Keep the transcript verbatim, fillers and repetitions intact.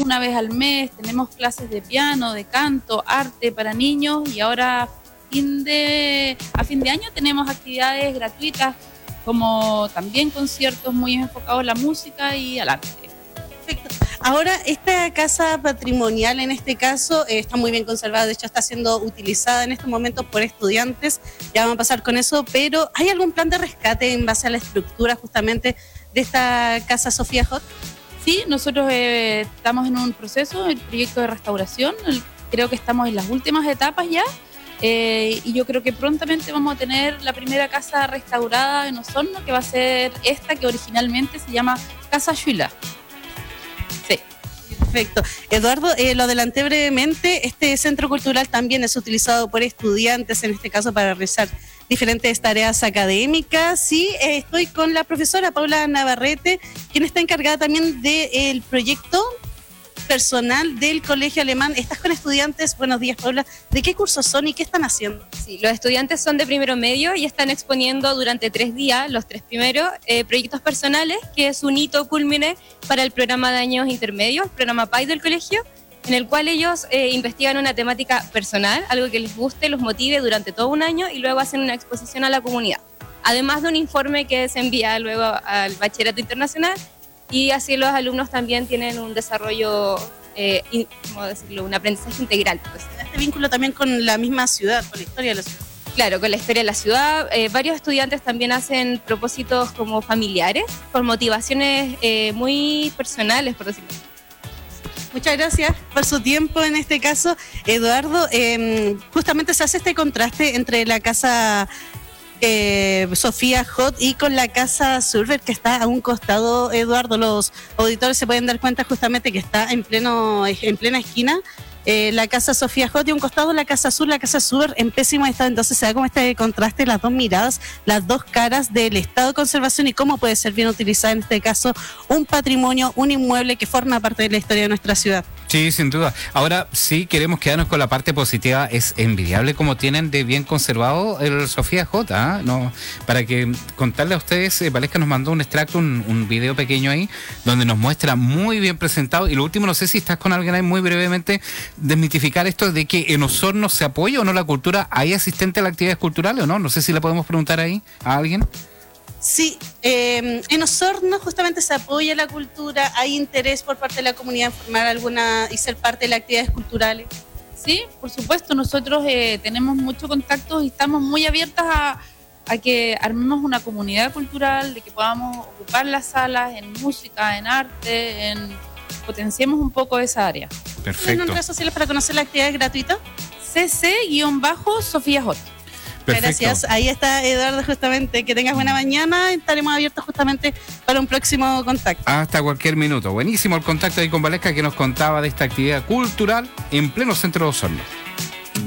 una vez al mes, tenemos clases de piano, de canto, arte para niños y ahora fin de, a fin de año tenemos actividades gratuitas como también conciertos muy enfocados a la música y al arte. Perfecto. Ahora, esta casa patrimonial en este caso eh, está muy bien conservada, de hecho está siendo utilizada en estos momentos por estudiantes, ya vamos a pasar con eso, pero ¿hay algún plan de rescate en base a la estructura justamente de esta casa Sofía Hot? Sí, nosotros eh, estamos en un proceso, el proyecto de restauración, el, creo que estamos en las últimas etapas ya, eh, y yo creo que prontamente vamos a tener la primera casa restaurada en Osorno, que va a ser esta que originalmente se llama Casa Xuila. Sí. Perfecto. Eduardo, eh, lo adelanté brevemente, este centro cultural también es utilizado por estudiantes, en este caso para realizar diferentes tareas académicas. Sí, eh, estoy con la profesora Paula Navarrete, quien está encargada también del proyecto personal del Colegio Alemán. Estás con estudiantes, buenos días Paula, ¿de qué cursos son y qué están haciendo? Sí, los estudiantes son de primero medio y están exponiendo durante tres días, los tres primeros, eh, proyectos personales, que es un hito cúlmine para el programa de años intermedios, el programa P A I del colegio, en el cual ellos eh, investigan una temática personal, algo que les guste, los motive durante todo un año y luego hacen una exposición a la comunidad. Además de un informe que se envía luego al bachillerato internacional, y así los alumnos también tienen un desarrollo, eh, in, ¿cómo decirlo?, un aprendizaje integral. Pues. Este vínculo también con la misma ciudad, con la historia de la ciudad. Claro, con la historia de la ciudad. Eh, varios estudiantes también hacen propósitos como familiares, con motivaciones eh, muy personales, por decirlo así. Muchas gracias por su tiempo en este caso, Eduardo. Eh, justamente se hace este contraste entre la casa eh, Sofía Hot y con la casa Surber, que está a un costado, Eduardo. Los auditores se pueden dar cuenta justamente que está en pleno en plena esquina. Eh, la casa Sofía Hot y un costado la casa Sur, la casa Surber en pésimo estado. Entonces se da como este contraste, las dos miradas, las dos caras del estado de conservación y cómo puede ser bien utilizada en este caso un patrimonio, un inmueble que forma parte de la historia de nuestra ciudad. Sí, sin duda. Ahora sí queremos quedarnos con la parte positiva. Es envidiable como tienen de bien conservado el Sofía J, ¿eh? No, para que contarle a ustedes, eh, Valesca nos mandó un extracto, un, un video pequeño ahí, donde nos muestra muy bien presentado. Y lo último, no sé si estás con alguien ahí muy brevemente, desmitificar esto de que en Osorno se apoya o no la cultura. ¿Hay asistente a las actividades culturales o no? No sé si le podemos preguntar ahí a alguien. Sí, eh, en Osorno justamente se apoya la cultura, hay interés por parte de la comunidad en formar alguna y ser parte de las actividades culturales. Sí, por supuesto, nosotros eh, tenemos mucho contacto y estamos muy abiertas a, a que armemos una comunidad cultural, de que podamos ocupar las salas en música, en arte, en potenciemos un poco esa área. Perfecto. ¿Tienen redes sociales para conocer la actividad gratuita? C C Sofía J. Perfecto. Gracias. Ahí está Eduardo justamente. Que tengas buena mañana. Estaremos abiertos justamente para un próximo contacto. Hasta cualquier minuto. Buenísimo el contacto ahí con Valesca, que nos contaba de esta actividad cultural en pleno centro de Osorno.